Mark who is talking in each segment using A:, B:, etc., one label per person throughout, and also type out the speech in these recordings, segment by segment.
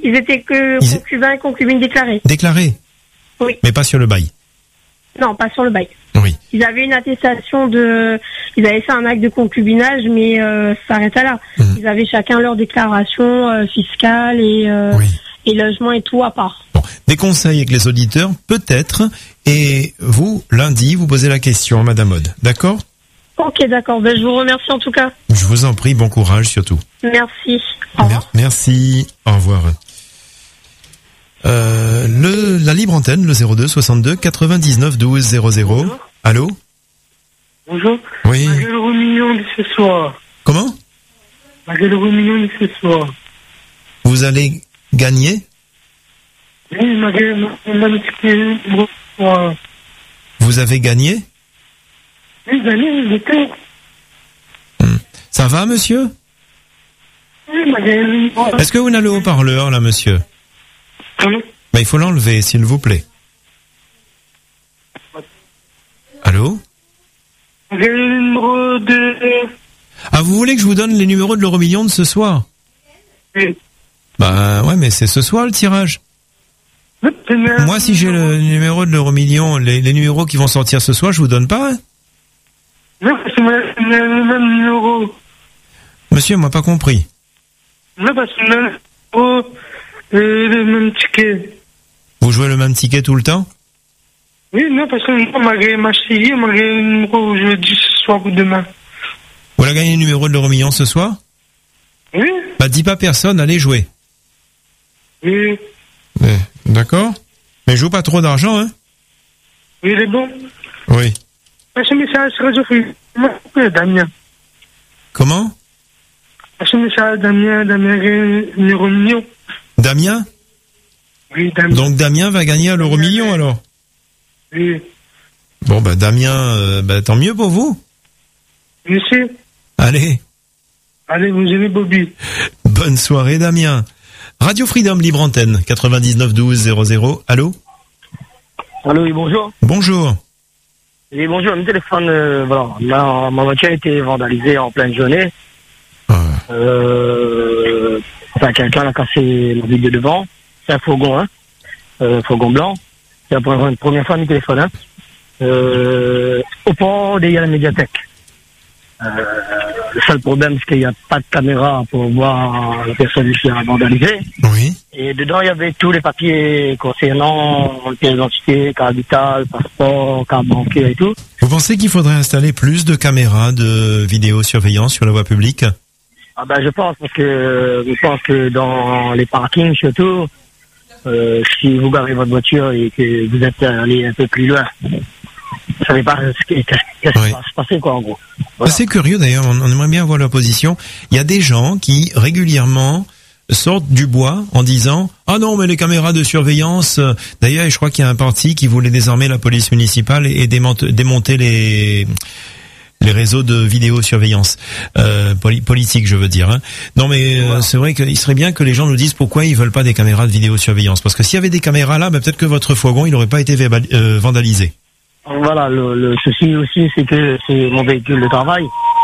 A: Ils étaient que concubins et concubines déclarés.
B: Déclarés?
A: Oui.
B: Mais pas sur le bail?
A: Non, pas sur le bail.
B: Oui.
A: Ils avaient une attestation ils avaient fait un acte de concubinage, mais ça s'arrêtait là. Ils avaient chacun leur déclaration fiscale et logement et tout à part.
B: Bon, des conseils avec les auditeurs, peut-être. Et vous, lundi, vous posez la question à Madame Aude. D'accord?
A: Ok, d'accord. Ben, je vous remercie en tout cas.
B: Je vous en prie, bon courage surtout.
A: Merci. Au revoir.
B: Merci. Au revoir. La libre antenne, le 02 62 99 12 00. Bonjour. Allô?
C: Bonjour.
B: Oui.
C: Malgré le remignon de ce soir.
B: Comment?
C: Malgré le remignon de ce soir.
B: Vous allez gagner?
C: Oui, malgré le soir.
B: Vous avez gagné?
C: Oui, gagné, j'étais.
B: Ça va, monsieur?
C: Oui, malgré le...
B: Est-ce que vous avez le haut-parleur, là, monsieur?
C: Allô?
B: Il faut l'enlever, s'il vous plaît. Allô?
C: Malgré le numéro de...
B: Ah, vous voulez que je vous donne les numéros de l'euro-million de ce soir?
C: Oui.
B: Bah, ouais, mais c'est ce soir, le tirage. Moi, si j'ai le numéro de l'euro-million, les numéros qui vont sortir ce soir, je vous donne pas, hein?
C: Non, parce que le même numéro.
B: Monsieur, moi, pas compris.
C: Non, parce que le numéro, le même ticket.
B: Vous jouez le même ticket tout le temps?
C: Oui, non, parce que moi, malgré ma chérie, malgré le numéro aujourd'hui, ce soir ou demain.
B: Vous avez gagné le numéro de l'euro-million ce soir?
C: Oui.
B: Bah, dis pas personne, allez jouer.
C: Oui.
B: D'accord. Mais joue pas trop d'argent, hein?
C: Oui, il est bon.
B: Oui.
C: Ce message radio Damien.
B: Comment?
C: Ce message Damien, numéro million.
B: Damien?
C: Oui, Damien.
B: Donc Damien va gagner à l'euro-million, alors?
C: Oui.
B: Bon, bah Damien, tant mieux pour vous.
C: Monsieur.
B: Allez.
C: Allez, vous aimez Bobby.
B: Bonne soirée, Damien. Radio Freedom Libre Antenne, 99 12 00. Allô?
D: Allô, oui, bonjour.
B: Bonjour.
D: Oui, bonjour, mon téléphone, voilà, ma voiture a été vandalisée en pleine journée. Quelqu'un a cassé la vitre de devant. C'est un fourgon, fourgon blanc. C'est la première fois mon téléphone, au port derrière la médiathèque. Le seul problème, c'est qu'il n'y a pas de caméra pour voir la personne qui a vandalisé.
B: Oui.
D: Et dedans, il y avait tous les papiers concernant pièce d'identité, carte vitale, passeport, carte bancaire et tout.
B: Vous pensez qu'il faudrait installer plus de caméras de vidéosurveillance sur la voie publique?
D: Ah ben, je pense que dans les parkings surtout, si vous garez votre voiture et que vous êtes allé un peu plus loin, vous savez pas qu'est-ce qui va se passer, quoi, en gros. Voilà.
B: C'est curieux d'ailleurs, on aimerait bien avoir leur position. Il y a des gens qui régulièrement sortent du bois en disant « Ah non, mais les caméras de surveillance... » D'ailleurs, je crois qu'il y a un parti qui voulait désarmer la police municipale et démonter les réseaux de vidéosurveillance politique, je veux dire. Hein. Non, mais c'est vrai qu'il serait bien que les gens nous disent pourquoi ils veulent pas des caméras de vidéosurveillance. Parce que s'il y avait des caméras là, peut-être que votre fourgon, il n'aurait pas été vandalisé.
D: Voilà, le souci aussi, c'est que c'est mon véhicule de travail.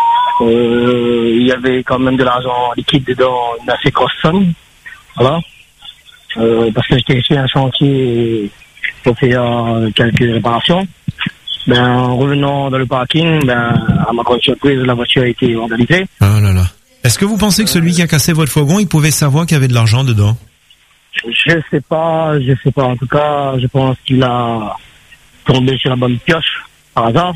D: Il y avait quand même de l'argent liquide dedans, une assez grosse somme. Voilà. Parce que j'étais chez un chantier pour faire quelques réparations. En revenant dans le parking, à ma grande surprise, la voiture a été vandalisée.
B: Ah là là. Est-ce que vous pensez que celui qui a cassé votre fourgon, il pouvait savoir qu'il y avait de l'argent dedans?
D: Je sais pas. En tout cas, je pense qu'il a tombé sur la bonne pioche, par hasard.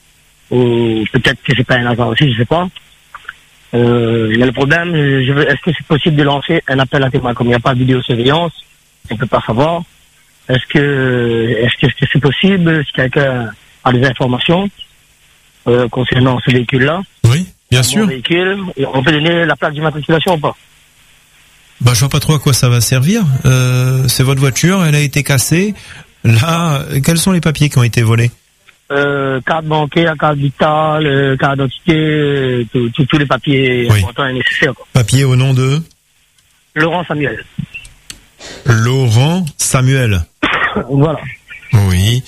D: Ou peut-être que c'est pas un hasard aussi, je sais pas. Mais le problème, est-ce que c'est possible de lancer un appel à témoins? Comme il n'y a pas de vidéosurveillance, on peut pas savoir. Est-ce que c'est possible, si quelqu'un a des informations concernant ce véhicule-là?
B: Oui, bien sûr.
D: Véhicule, on peut donner la plaque d'immatriculation ou pas?
B: Je vois pas trop à quoi ça va servir. C'est votre voiture, elle a été cassée. Là, quels sont les papiers qui ont été volés?
D: Carte bancaire, carte vitale, carte d'identité, tous les papiers importants et nécessaires, quoi.
B: Papier au nom de?
D: Laurent Samuel.
B: Laurent Samuel.
D: Voilà.
B: Oui.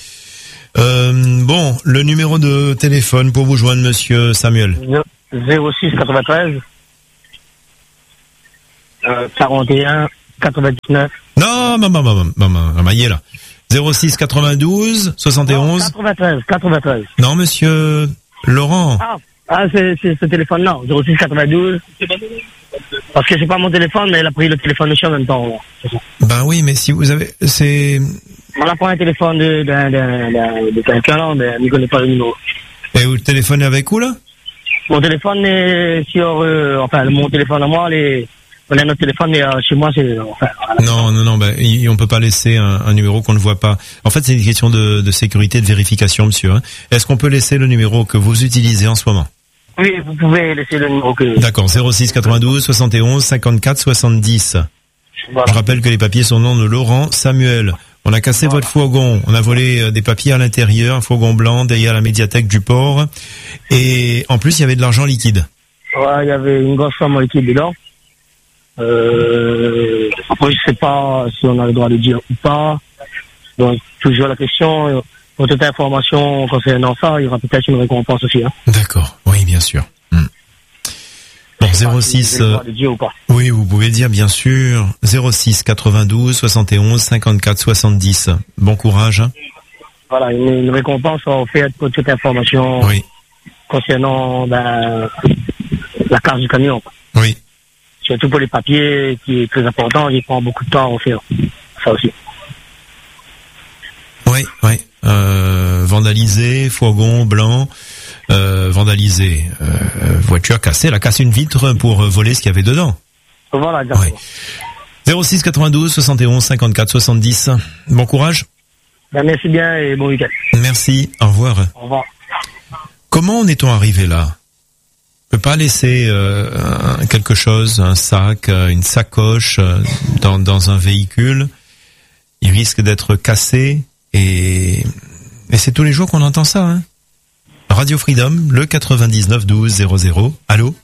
B: Bon, le numéro de téléphone pour vous joindre, monsieur Samuel.
D: 06 93 41 99.
B: Non, maman, il est là. 06 92 71.
D: 93.
B: Non, monsieur Laurent.
D: Ah, c'est ce téléphone-là, 06 92. Parce que c'est pas mon téléphone, mais elle a pris le téléphone de chez en même temps.
B: Ben oui, mais si vous avez,
D: On a pris un téléphone de quelqu'un là, mais on ne connaît pas le numéro.
B: Et vous le téléphonez avec où, là?
D: Mon téléphone est sur, mon téléphone à moi, on a notre téléphone, mais chez moi, c'est,
B: Non, ben, on peut pas laisser un numéro qu'on ne voit pas. En fait, c'est une question de sécurité, de vérification, monsieur. Hein. Est-ce qu'on peut laisser le numéro que vous utilisez en ce moment?
D: Oui, vous pouvez laisser le numéro que...
B: D'accord, 06 92 71 54 70.
D: Voilà.
B: Je rappelle que les papiers sont au nom de Laurent Samuel. On a cassé votre fourgon, on a volé des papiers à l'intérieur, un fourgon blanc derrière la médiathèque du port, et en plus il y avait de l'argent liquide.
D: Ouais, il y avait une grosse somme liquide dedans. Après, je sais pas si on a le droit de dire ou pas. Donc, toujours la question, pour toute information concernant ça, il y aura peut-être une récompense aussi. Hein.
B: D'accord, oui, bien sûr. Bon, 06... Oui, vous pouvez dire, bien sûr, 06 92 71 54 70. Bon courage. Hein.
D: Voilà, une récompense sera offerte pour toute information concernant la carte du camion.
B: Oui.
D: Surtout pour les papiers, qui est très important, il prend beaucoup de temps à faire. Ça aussi.
B: Oui. Vandalisé, fourgon blanc, vandalisé, voiture cassée. Elle a cassé une vitre pour voler ce qu'il y avait dedans.
D: Voilà, exactement.
B: Oui. 06 92 71 54 70. Bon courage.
D: Ben, merci bien et bon week-end.
B: Merci, au revoir.
D: Au revoir.
B: Comment en est-on arrivé là? On peut pas laisser quelque chose, un sac, une sacoche dans un véhicule. Il risque d'être cassé et c'est tous les jours qu'on entend ça. Hein. Radio Freedom, le 99 12 00. Allô?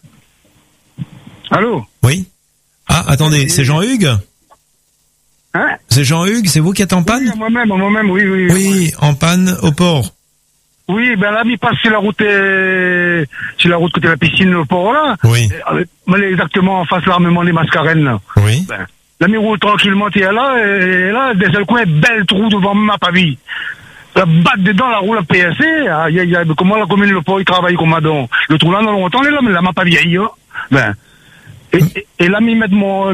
C: Allô?
B: Oui. Ah, attendez, c'est Jean-Hugues?
C: Hein?
B: C'est Jean-Hugues, c'est vous qui êtes en panne?
C: Oui, moi-même, oui.
B: Oui, en panne au port.
C: Oui, ben là, il passe sur la route côté la piscine, le port là.
B: Oui.
C: Exactement en face de l'armement des Mascarennes là.
B: Oui.
C: Ben, là, il roule tranquillement, et là, d'un seul coup, un bel trou devant ma pavie. La batte dedans, la roule à PSC, comment la commune, le port, il travaille comme madame. Le trou là, non longtemps, là, mais la map pas vieille, hein. Ben. Et là, ils mettent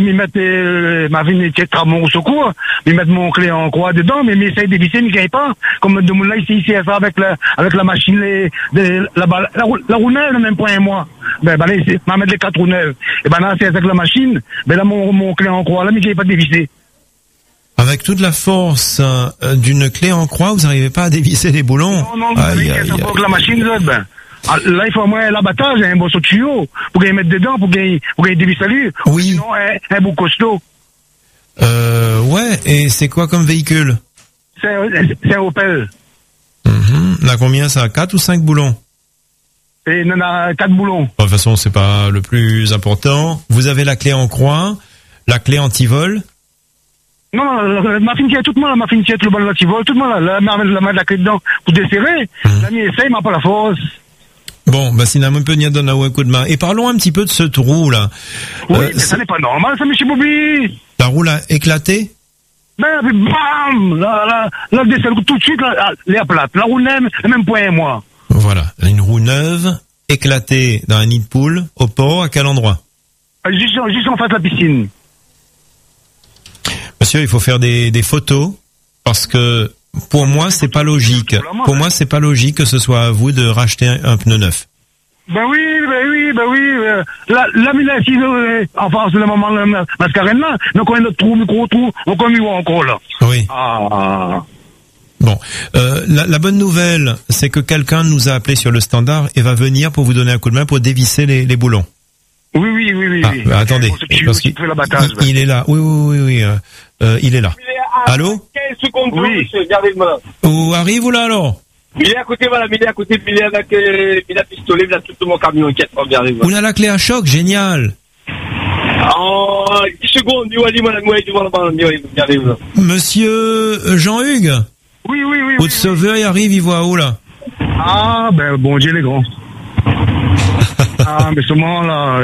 C: ma vignette Tramon au secours, ils mettent mon clé en croix dedans, mais ils essayent d'éviter, mais ils gagnent pas. Comme de mon là, ici, ça avec la machine, la roue neuve, le même point et moi. Ben, là, ici, on va mettre les 4 roues neuves. Et ben, là, c'est avec la machine, ben, là, mon clé en croix, là, mais ils gagnent pas de dévisser.
B: Avec toute la force d'une clé en croix, vous n'arrivez pas à dévisser les boulons?
C: Non, avec la machine, là, ben. Là, il faut au moins l'abattage, un bon saut de tuyau, pour qu'il mettre dedans, pour qu'il dévisse à lui.
B: Oui.
C: Sinon, un bout costaud.
B: Ouais, et c'est quoi comme véhicule?
C: C'est un Opel.
B: On a combien ça? 4 ou 5 boulons?
C: Et il en a 4 boulons.
B: De toute façon, c'est pas le plus important. Vous avez la clé en croix, la clé anti-vol?
C: Non, ma fille, tout le monde, le ballon anti-vol, tout le monde, la clé dedans, pour desserrer. L'ami essaye, mais pas la force.
B: Bon, bah, sinon, un peu n'y a donné un coup de main. Et parlons un petit peu de ce trou, là.
C: Oui, mais ça n'est pas normal, ça, monsieur Bobby.
B: La roue a éclaté?
C: Ben, puis bam! Là, tout de suite, là, elle est plate. La roue neuve, le même point et moi.
B: Voilà. Une roue neuve, éclatée dans un nid de poule, au port, à quel endroit?
C: Juste en face de la piscine.
B: Monsieur, il faut faire des photos, parce que, pour moi, c'est pas logique. Pour moi, c'est pas logique que ce soit à vous de racheter un pneu neuf.
C: Ben oui. Là, ici, en face de la maman Mascarène, là, donc on a notre trou, micro-trou, on a mis où encore, là?
B: Oui. Bon. La bonne nouvelle, c'est que quelqu'un nous a appelé sur le standard et va venir pour vous donner un coup de main pour dévisser les boulons.
C: Oui.
B: Bah, attendez. Parce qu'il il est là. Oui. Il est là. Allô?
E: 15 secondes,
C: oui.
E: Regardez-moi.
B: Où arrive-vous là, alors?
E: Il est à côté, voilà, il est avec le pistolet, il a tout mon camion, regardez-moi.
B: On a la clé à choc, génial.
E: En 10 secondes, regardez-moi.
B: Monsieur Jean-Hugues?
C: Oui.
B: Votre sauveur, il arrive, il voit où, là?
C: Ah, ben, bon Dieu, les grands. Ah, mais ce moment-là,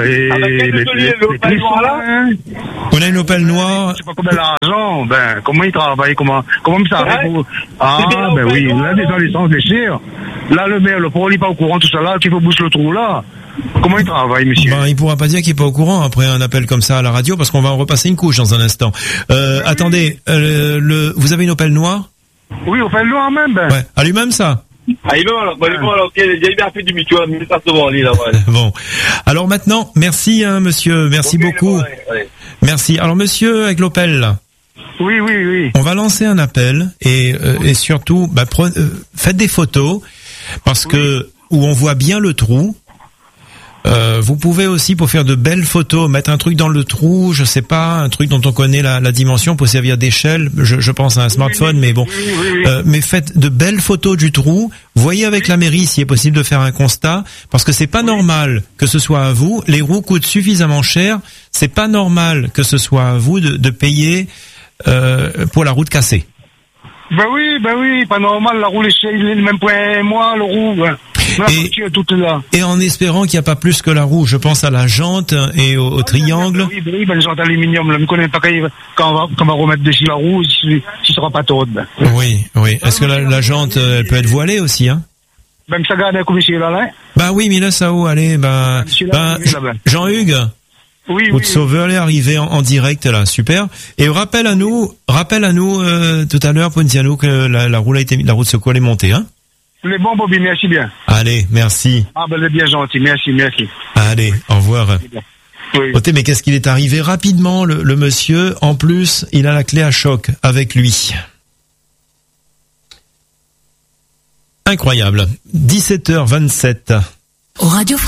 B: on a une Opel noire.
C: Je sais pas combien d'argent, ben, comment il travaille, comment ça arrive ben oui, là, des licences déchire. Là, le maire, le pauvre, il est pas au courant, tout ça là, qu'il faut boucher le trou là. Comment il travaille, monsieur?
B: Ben, il pourra pas dire qu'il est pas au courant après un appel comme ça à la radio, parce qu'on va en repasser une couche dans un instant. Attendez, vous avez une Opel noire?
C: Oui, Opel noire même, ben.
B: Ouais, à lui-même ça?
E: Ah, il alors, ok, j'ai bien fait du mutuel, mais ça se voit, là, ouais.
B: Bon. Alors maintenant, merci, monsieur, merci beaucoup.
E: Allez.
B: Merci. Alors, monsieur, avec l'Opel, là.
C: Oui.
B: On va lancer un appel et surtout, faites des photos parce que où on voit bien le trou. Vous pouvez aussi, pour faire de belles photos, mettre un truc dans le trou, je sais pas, un truc dont on connaît la dimension pour servir d'échelle. Je pense à un smartphone, mais bon. Mais faites de belles photos du trou. Voyez avec la mairie s'il est possible de faire un constat, parce que c'est pas normal que ce soit à vous. Les roues coûtent suffisamment cher. C'est pas normal que ce soit à vous de payer pour la route cassée.
C: Ben oui, pas normal. La roue, il est le même point, moi, le roue. Hein.
B: Et en espérant qu'il n'y a pas plus que la roue, je pense à la jante et au triangle.
C: Oui, les jantes aluminium, là, je ne connais pas quand on va remettre dessus la roue, si ce sera pas tôt. Ben.
B: Oui. Est-ce que la jante, elle peut être voilée aussi, hein?
C: Ben, ça garde comme ici, là.
B: Ben oui, mais là, ça où, allez, Jean-Hugues.
C: Oui.
B: Votre sauveur est arrivé en direct, là, super. Et rappelle à nous, tout à l'heure, Ponziano, que la roue de secours est montée, hein?
C: Les bons, Bobby, merci bien.
B: Allez, merci.
C: Ah, ben, c'est bien gentil, merci.
B: Allez, au revoir.
C: Oui.
B: Écoutez, mais qu'est-ce qu'il est arrivé rapidement, le monsieur. En plus, il a la clé à choc avec lui. Incroyable. 17h27.
F: Au Radio